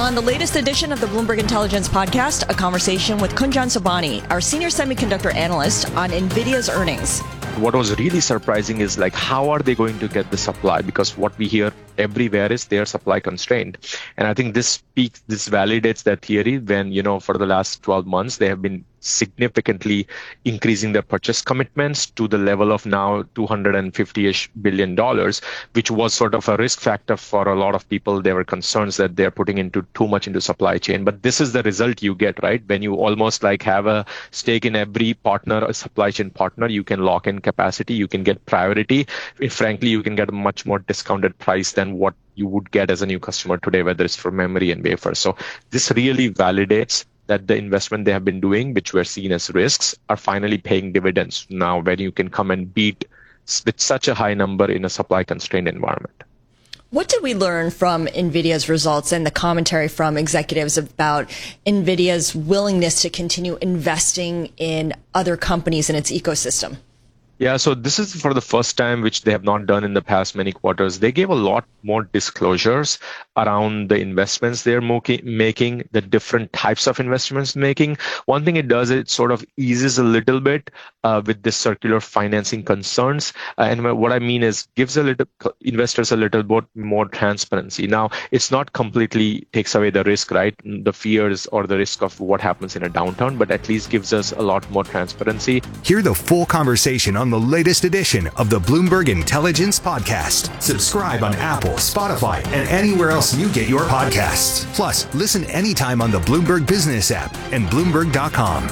On the latest edition of the Bloomberg Intelligence Podcast, a conversation with Kunjan Sobhani, our senior semiconductor analyst, on NVIDIA's earnings. What was really surprising is how are they going to get the supply? Because what we hear everywhere is they are supply constrained. And I think this validates that theory when, for the last 12 months, they have been significantly increasing their purchase commitments to the level of now $250-ish billion, which was sort of a risk factor for a lot of people. There were concerns that they're putting too much into supply chain. But this is the result you get, right? When you almost have a stake in every partner, a supply chain partner, you can lock in capacity, you can get priority. Frankly, you can get a much more discounted price than what you would get as a new customer today, whether it's for memory and wafer. So this really validates that the investment they have been doing, which were seen as risks, are finally paying dividends now when you can come and beat with such a high number in a supply-constrained environment. What did we learn from NVIDIA's results and the commentary from executives about NVIDIA's willingness to continue investing in other companies in its ecosystem? Yeah, so this is for the first time, which they have not done in the past many quarters. They gave a lot more disclosures around the investments they're making, the different types of investments making. One thing it does, it sort of eases a little bit with the circular financing concerns. And what I mean is gives investors a little bit more transparency. Now, it's not completely takes away the risk, right? The fears or the risk of what happens in a downturn, but at least gives us a lot more transparency. Hear the full conversation on the latest edition of the Bloomberg Intelligence Podcast. Subscribe on Apple, Spotify, and anywhere else you get your podcasts. Plus, listen anytime on the Bloomberg Business app and Bloomberg.com.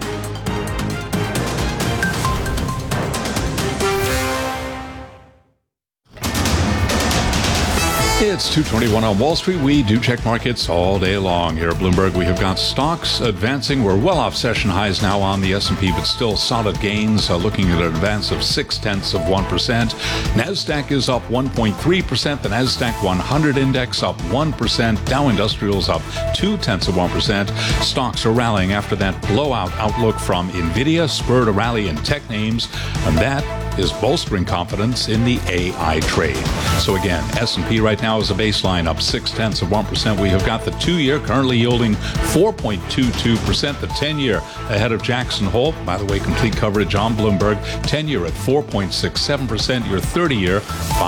It's 2:21 on Wall Street. We do check markets all day long here at Bloomberg. We have got stocks advancing. We're well off session highs now on the S&P, but still solid gains, looking at an advance of 0.6%. NASDAQ is up 1.3%. The NASDAQ 100 index up 1%. Dow Industrials up 0.2%. Stocks are rallying after that blowout outlook from NVIDIA, spurred a rally in tech names, and that is bolstering confidence in the AI trade. So again, S&P right now is a baseline up 0.6%. We have got the 2-year currently yielding 4.22%. The 10-year ahead of Jackson Hole. By the way, complete coverage on Bloomberg. 10-year at 4.67%. Your 30-year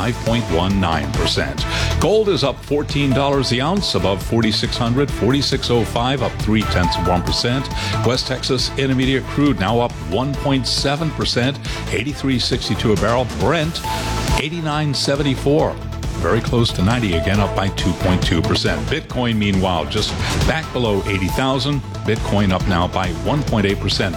5.19%. Gold is up $14 the ounce, above 4,600, 46.05, up 0.3%. West Texas Intermediate crude now up 1.7%, 83.62 a barrel. Brent 89.74. Very close to 90 again, up by 2.2%. Bitcoin, meanwhile, just back below 80,000. Bitcoin up now by 1.8%,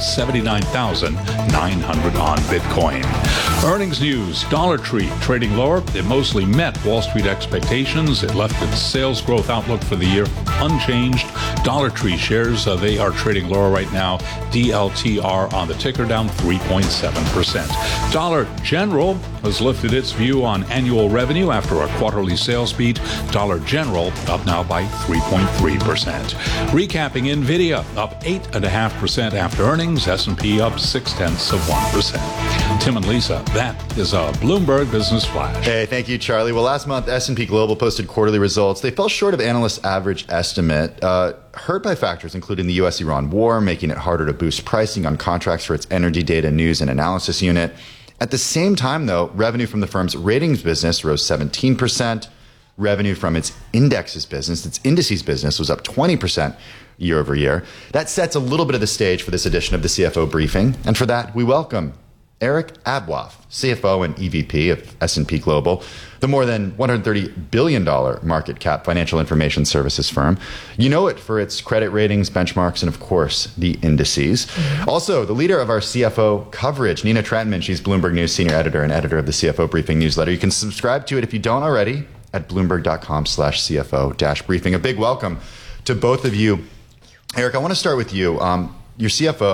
79,900 on Bitcoin. Earnings news, Dollar Tree trading lower. It mostly met Wall Street expectations. It left its sales growth outlook for the year unchanged. Dollar Tree shares, they are trading lower right now. DLTR on the ticker down 3.7%. Dollar General has lifted its view on annual revenue after a quarterly sales beat. Dollar General up now by 3.3%. Recapping NVIDIA up 8.5% after earnings. S&P up 0.6%. Tim and Lisa, that is a Bloomberg Business Flash. Hey, thank you, Charlie. Well, last month, S&P Global posted quarterly results. They fell short of analysts' average estimate, hurt by factors including the U.S.-Iran war, making it harder to boost pricing on contracts for its energy data news and analysis unit. At the same time, though, revenue from the firm's ratings business rose 17%. Revenue from its indices business, was up 20% year over year. That sets a little bit of the stage for this edition of the CFO Briefing. And for that, we welcome Eric Abwoff, CFO and EVP of S&P Global, the more than $130 billion market cap financial information services firm. You know it for its credit ratings, benchmarks, and of course, the indices. Also, the leader of our CFO coverage, Nina Trenman. She's Bloomberg News senior editor and editor of the CFO Briefing newsletter. You can subscribe to it if you don't already at bloomberg.com/CFO-briefing. A big welcome to both of you. Eric, I want to start with you. Your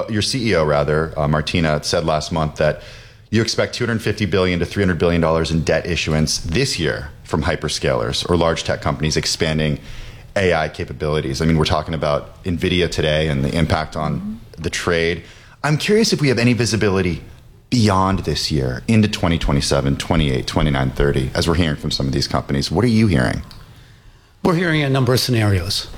CEO, Martina, said last month that you expect $250 billion to $300 billion in debt issuance this year from hyperscalers or large tech companies expanding AI capabilities. I mean, we're talking about NVIDIA today and the impact on the trade. I'm curious if we have any visibility beyond this year into 2027, 28, 29, 30, as we're hearing from some of these companies. What are you hearing? We're hearing a number of scenarios.